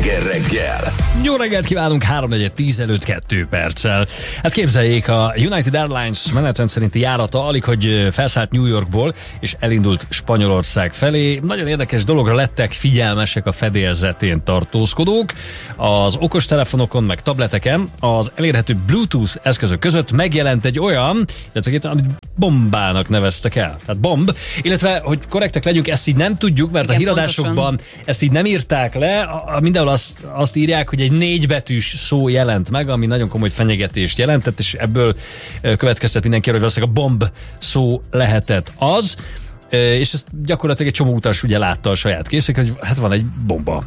Sláger reggel. Jó reggelt kívánunk, 3:10 előtt 2 perccel. Hát képzeljék, a United Airlines menetrend szerinti járata alig, hogy felszállt New Yorkból, és elindult Spanyolország felé. Nagyon érdekes dologra lettek figyelmesek a fedélzetén tartózkodók. Az okostelefonokon meg tableteken az elérhető Bluetooth eszközök között megjelent egy olyan, illetve amit bombának neveztek el. Tehát bomb, illetve, hogy korrektek legyünk, ezt így nem tudjuk, mert igen, a híradásokban pontosan ezt így nem írták le. Mindenhol azt írják, hogy egy 4 betűs szó jelent meg, ami nagyon komoly fenyegetést jelentett, és ebből következtet mindenki, hogy valószínűleg a bomb szó lehetett az. És ezt gyakorlatilag egy csomó utas ugye látta a saját készek, hogy hát van egy bomba.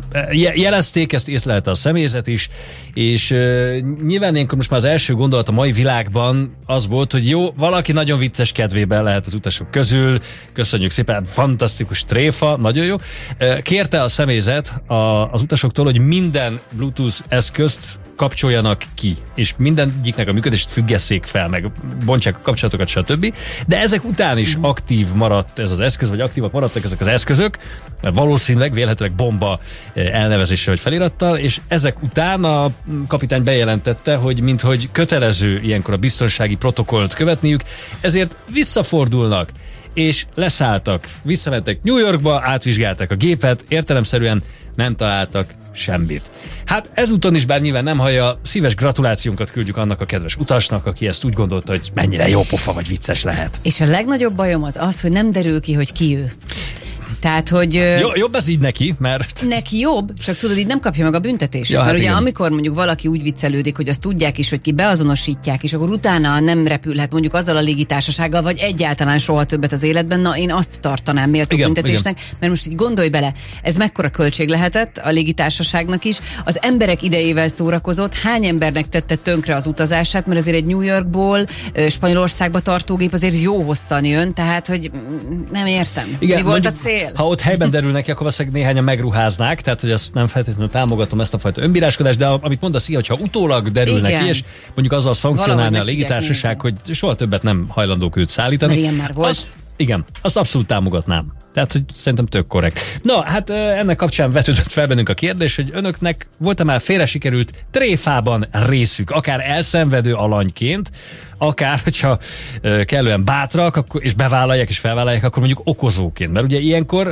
Jelezték, ezt észlelte a személyzet is, és nyilván ilyenkor most már az első gondolat a mai világban az volt, hogy jó, valaki nagyon vicces kedvében lehet az utasok közül, köszönjük szépen, fantasztikus tréfa, nagyon jó. Kérte a személyzet az utasoktól, hogy minden Bluetooth eszközt kapcsoljanak ki, és mindegyiknek a működését függesszék fel, meg bontsák a kapcsolatokat, stb. De ezek után is aktív maradt ez az eszköz, vagy aktívak maradtak ezek az eszközök, valószínűleg, vélhetőleg bomba elnevezéssel vagy felirattal, és ezek után a kapitány bejelentette, hogy minthogy kötelező ilyenkor a biztonsági protokollt követniük, ezért visszafordulnak, és leszálltak, visszamentek New Yorkba, átvizsgálták a gépet, értelemszerűen nem találtak semmit. Hát ezúton is, bár nyilván nem hallja, szíves gratulációnkat küldjük annak a kedves utasnak, aki ezt úgy gondolta, hogy mennyire jó pofa vagy vicces lehet. És a legnagyobb bajom az, hogy nem derül ki, hogy ki ő. Tehát, hogy... Jobb ez így neki, mert... Neki jobb, csak tudod, így nem kapja meg a büntetést. Ja, mert ugye igen. amikor mondjuk valaki úgy viccelődik, hogy azt tudják is, hogy ki beazonosítják, és akkor utána nem repülhet mondjuk azzal a légitársasággal, vagy egyáltalán soha többet az életben, na én azt tartanám méltó büntetésnek, mert most így gondolj bele, ez mekkora költség lehetett a légitársaságnak is, az emberek idejével szórakozott, hány embernek tette tönkre az utazását, mert azért egy New Yorkból Spanyolországba tartó gép azért jó hosszan jön, tehát hogy nem értem. Igen, mi volt a cél? Ha ott helyben derül neki, akkor valószínűleg néhányan megruháznák, tehát hogy ezt nem feltétlenül támogatom, ezt a fajta önbíráskodást, de amit mondasz, hogyha utólag derül neki, és mondjuk azzal szankcionálni a légitársaság, hogy soha többet nem hajlandók őt szállítani. Mert ilyen már volt. Azt abszolút támogatnám. Tehát, hogy szerintem tök korrekt. Na, hát ennek kapcsán vetődött fel bennünk a kérdés, hogy önöknek volt-e már félre sikerült tréfában részük, akár elszenvedő alanyként, akár, hogyha kellően bátrak, és bevállalják és felvállalják, akkor mondjuk okozóként. Mert ugye ilyenkor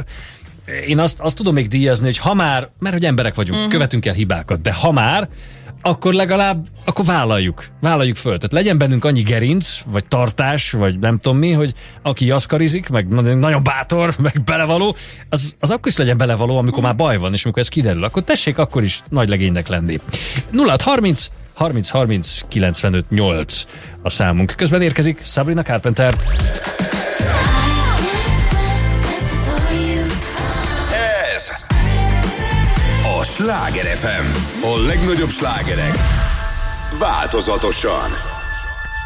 én azt tudom még díjazni, hogy ha már, mert hogy emberek vagyunk, követünk el hibákat, de ha már, akkor legalább, akkor vállaljuk föl. Tehát legyen bennünk annyi gerinc, vagy tartás, vagy nem tudom mi, hogy aki jaszkarizik, meg nagyon bátor, meg belevaló, az akkor is legyen belevaló, amikor már baj van, és amikor ez kiderül, akkor tessék akkor is nagy legénynek lenni. 0630 30 30 95 8 a számunk. Közben érkezik Sabrina Carpenter. Ez a Sláger FM. A legnagyobb slágerek változatosan.